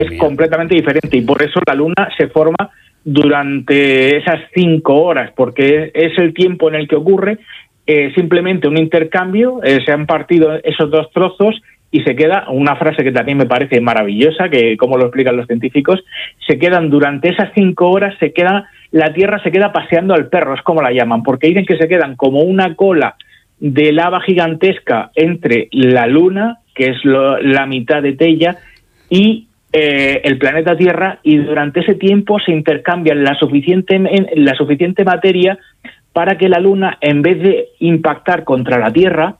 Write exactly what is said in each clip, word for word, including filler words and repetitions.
es Bien. completamente diferente y por eso la Luna se forma durante esas cinco horas, porque es el tiempo en el que ocurre eh, simplemente un intercambio, eh, se han partido esos dos trozos y se queda una frase que también me parece maravillosa, que como lo explican los científicos, se quedan durante esas cinco horas, se queda la Tierra se queda paseando al perro, es como la llaman, porque dicen que se quedan como una cola de lava gigantesca entre la Luna, que es lo, la mitad de Teia, y eh, el planeta Tierra, y durante ese tiempo se intercambian la suficiente, la suficiente materia para que la Luna, en vez de impactar contra la Tierra,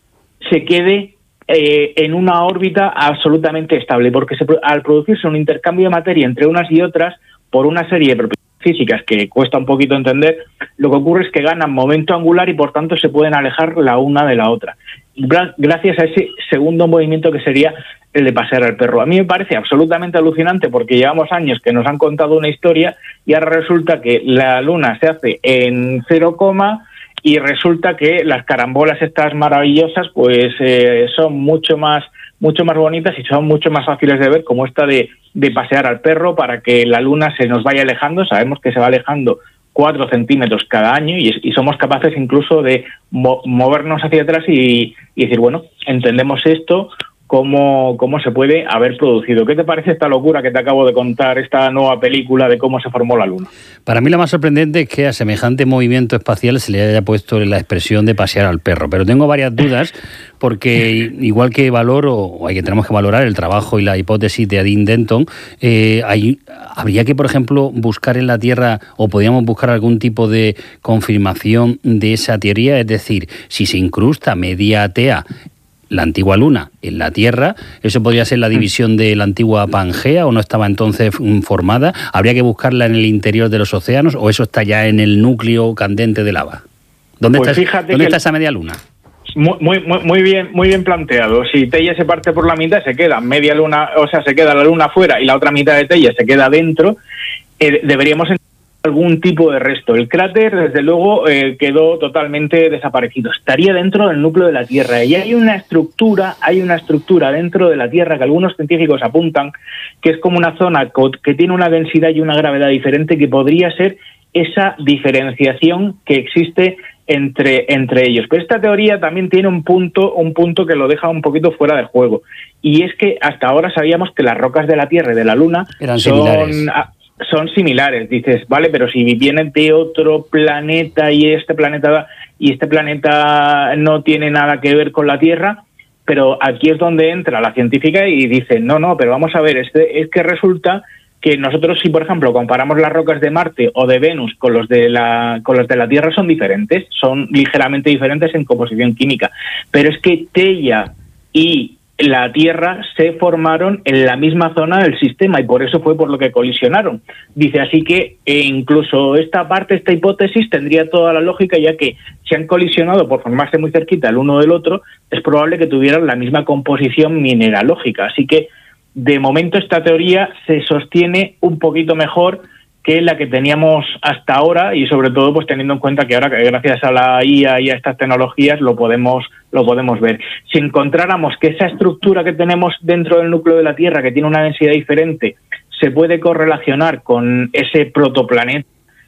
se quede eh, en una órbita absolutamente estable, porque se, al producirse un intercambio de materia entre unas y otras, por una serie de propiedades físicas que cuesta un poquito entender, lo que ocurre es que ganan momento angular y por tanto se pueden alejar la una de la otra, gracias a ese segundo movimiento que sería el de pasear al perro. A mí me parece absolutamente alucinante porque llevamos años que nos han contado una historia y ahora resulta que la Luna se hace en cero coma y resulta que las carambolas estas maravillosas pues eh, son mucho más mucho más bonitas y son mucho más fáciles de ver, como esta de, de pasear al perro para que la Luna se nos vaya alejando. Sabemos que se va alejando cuatro centímetros cada año y, y somos capaces incluso de mo- movernos hacia atrás y, y decir, bueno, entendemos esto, cómo, cómo se puede haber producido. ¿Qué te parece esta locura que te acabo de contar, esta nueva película de cómo se formó la Luna? Para mí lo más sorprendente es que a semejante movimiento espacial se le haya puesto la expresión de pasear al perro, pero tengo varias dudas porque igual que valoro, o hay que tenemos que valorar el trabajo y la hipótesis de Dean Denton, eh, hay, habría que, por ejemplo, buscar en la Tierra, o podríamos buscar algún tipo de confirmación de esa teoría, es decir, si se incrusta media tea la antigua Luna en la Tierra, ¿eso podría ser la división de la antigua Pangea o no estaba entonces formada? ¿Habría que buscarla en el interior de los océanos o eso está ya en el núcleo candente de lava? ¿Dónde, pues está, ¿dónde está esa media luna? Muy, muy, muy bien, muy bien planteado. Si Teia se parte por la mitad, se queda media luna, o sea, se queda la Luna fuera y la otra mitad de Teia se queda dentro, eh, deberíamos algún tipo de resto. El cráter, desde luego, eh, quedó totalmente desaparecido. Estaría dentro del núcleo de la Tierra. Y hay una estructura, hay una estructura dentro de la Tierra que algunos científicos apuntan que es como una zona que tiene una densidad y una gravedad diferente, que podría ser esa diferenciación que existe entre, entre ellos. Pero esta teoría también tiene un punto, un punto que lo deja un poquito fuera de juego. Y es que hasta ahora sabíamos que las rocas de la Tierra y de la Luna eran son... similares. Son similares, dices, vale, pero si vienen de otro planeta y este planeta y este planeta no tiene nada que ver con la Tierra, pero aquí es donde entra la científica y dice, no, no, pero vamos a ver, es, de, es que resulta que nosotros, si por ejemplo comparamos las rocas de Marte o de Venus con los de la con los de la Tierra, son diferentes, son ligeramente diferentes en composición química, pero es que Teia y la Tierra se formaron en la misma zona del sistema y por eso fue por lo que colisionaron. Dice, así que eh, incluso esta parte, esta hipótesis tendría toda la lógica, ya que se han colisionado por formarse muy cerquita el uno del otro, es probable que tuvieran la misma composición mineralógica. Así que de momento esta teoría se sostiene un poquito mejor que la que teníamos hasta ahora y sobre todo pues teniendo en cuenta que ahora gracias a la I A y a estas tecnologías lo podemos lo podemos ver. Si encontráramos que esa estructura que tenemos dentro del núcleo de la Tierra, que tiene una densidad diferente, se puede correlacionar con ese protoplaneta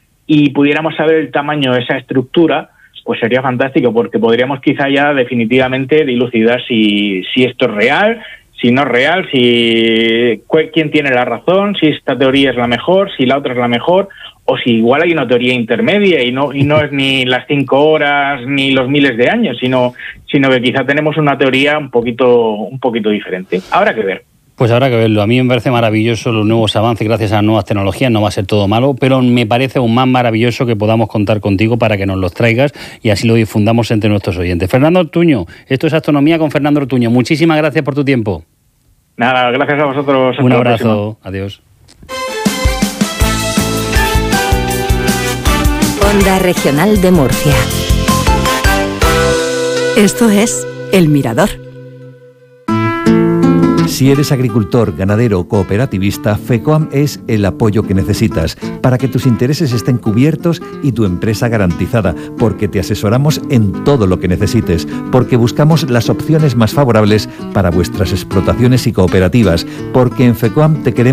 y pudiéramos saber el tamaño de esa estructura, pues sería fantástico, porque podríamos quizá ya definitivamente dilucidar si, si esto es real, si no es real, si quién tiene la razón, si esta teoría es la mejor, si la otra es la mejor, o si igual hay una teoría intermedia y no y no es ni las cinco horas ni los miles de años, sino sino que quizá tenemos una teoría un poquito un poquito diferente. Habrá que ver. Pues habrá que verlo. A mí me parece maravilloso los nuevos avances gracias a las nuevas tecnologías. No va a ser todo malo, pero me parece aún más maravilloso que podamos contar contigo para que nos los traigas y así lo difundamos entre nuestros oyentes. Fernando Ortuño, esto es Astronomía con Fernando Ortuño. Muchísimas gracias por tu tiempo. Nada, gracias a vosotros. Un abrazo. Adiós. Onda Regional de Murcia. Esto es El Mirador. Si eres agricultor, ganadero o cooperativista, FECOAM es el apoyo que necesitas para que tus intereses estén cubiertos y tu empresa garantizada, porque te asesoramos en todo lo que necesites, porque buscamos las opciones más favorables para vuestras explotaciones y cooperativas, porque en FECOAM te queremos